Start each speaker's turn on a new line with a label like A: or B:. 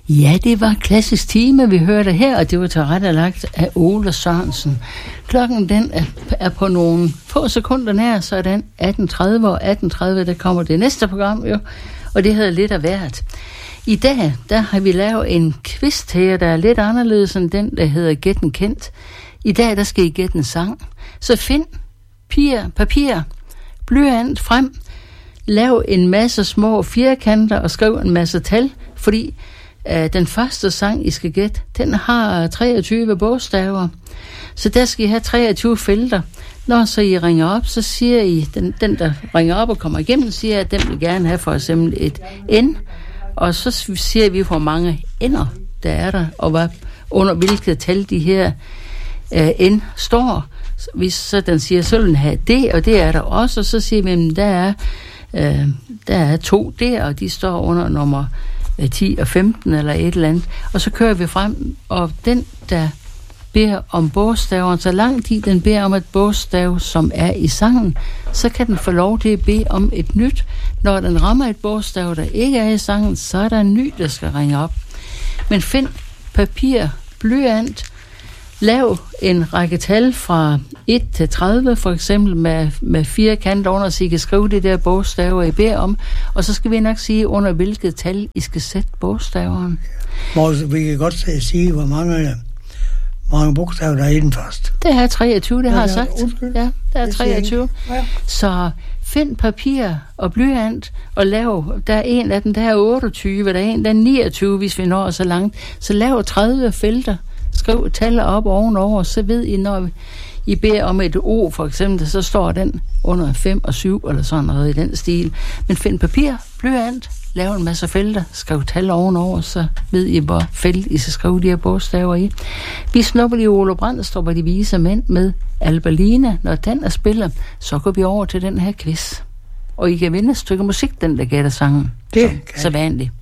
A: Ja, det var Klassisk Time, vi hørte her, og det var tilrettelagt af Ole Sørensen. Klokken den er på nogle få sekunder nær, så er den 18.30, og 18.30, der kommer det næste program jo, og det hedder Lidt af Hvert. I dag, der har vi lavet en quiz til jer, der er lidt anderledes end den, der hedder Gæt den kendt. I dag, der skal I gætte en sang. Så find papir, blyant frem, lav en masse små firkanter og skriv en masse tal, fordi den første sang, I skal gætte, den har 23 bogstaver. Så der skal I have 23 felter. Når så I ringer op, så siger I, den der ringer op og kommer igennem, siger, at den vil gerne have for eksempel et N. Og så siger vi, hvor mange ender der er der, og under hvilket tal de her N står. Hvis så den siger, så vil den have det, og det er der også. Og så siger vi, at der er 2 der, og de står under nummer 10 og 15 eller et eller andet. Og så kører vi frem, og den, der beder om bogstaveren, så lang tid den beder om et bogstav, som er i sangen, så kan den få lov til at bede om et nyt. Når den rammer et bogstav, der ikke er i sangen, så er der en ny, der skal ringe op. Men find papir, blyant, lav en række tal fra 1 til 30, for eksempel med 4 kanter under, så I kan skrive det der bogstaver, I beder om, og så skal vi nok sige, under hvilket tal I skal sætte bogstaveren.
B: Vi kan godt sige, hvor mange bogstaver der er i den først.
A: Det er 23, det har jeg sagt.
B: Undskyld.
A: Ja, det er 23. Ja. Så find papir og blyant og lav, der er en af dem, der er 28, der er en, der er 29, hvis vi når så langt. Så lav 30 felter. Skriv tallet op ovenover, så ved I, når I beder om et O, for eksempel, så står den under 5 og 7, eller sådan noget i den stil. Men find papir, blyant, lav en masse felter, skriv tal ovenover, så ved I, hvor felt I skal skrive de her bogstaver i. Vi snupper lige Ole Brandstrup og de vise mænd med Alberline. Når den er spillet, så går vi over til den her quiz. Og I kan vinde et stykke musik, den der gætter sangen.
B: Det
A: så vanligt.